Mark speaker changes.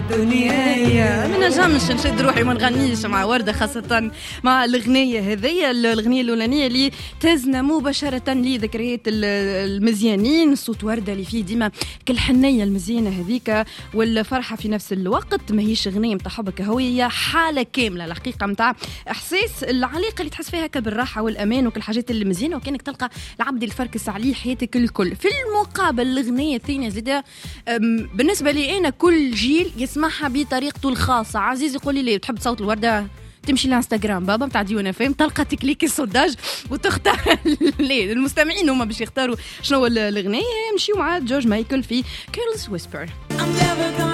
Speaker 1: دنيايا. ما نجمش نشد روحي ما نغنيش مع وردة، خاصة مع الأغنية هذية، الأغنية الأولانية اللي تزنا مباشرة لذكريات المزيانين. صوت وردة اللي فيه ديما كل حنية المزيانة هذيك والفرحة في نفس الوقت. ما هيش أغنية متاع حبك، هوية حالة كاملة الحقيقة متاع إحساس العلاقة اللي تحس فيها بالراحة والأمان وكل الحاجات اللي مزيانة، وكأنك تلقى العبد الفركس عليه حياتك الكل. في المقابل الأغنية الثانية زيادة بالنسبة لي أنا كل جيل يسمعها بطريقته الخاصة. عزيز يقول لي ليه تحب صوت الوردة؟ تمشي لانستغرام بابا متاع ديونا فهم، تلقى تكليك السوداج وتختار. ليه المستمعين هما باش يختاروا شنو الأغنية. يمشيوا مع جورج مايكل في كيرلس ويسبر.